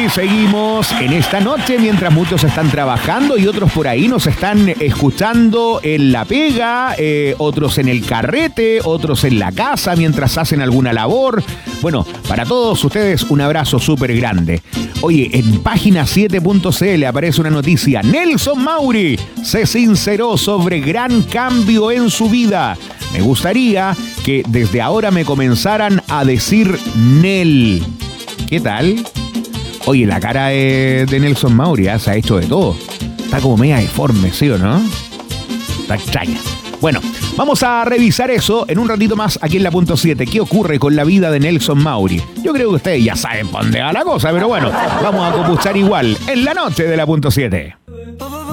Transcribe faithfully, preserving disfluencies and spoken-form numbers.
seguimos en esta noche mientras muchos están trabajando y otros por ahí nos están escuchando en la pega, eh, otros en el carrete, otros en la casa mientras hacen alguna labor. Bueno, para todos ustedes un abrazo súper grande. Oye, en página siete punto c l aparece una noticia. Nelson Mauri se sinceró sobre gran cambio en su vida. Me gustaría que desde ahora me comenzaran a decir Nel. ¿Qué tal? Oye, la cara de, de Nelson Mauri ¿eh? Se ha hecho de todo. Está como media deforme, ¿sí o no? Está extraña. Bueno, vamos a revisar eso en un ratito más aquí en la punto siete. ¿Qué ocurre con la vida de Nelson Mauri? Yo creo que ustedes ya saben por dónde va la cosa, pero bueno, vamos a compuchar igual en la noche de la punto siete.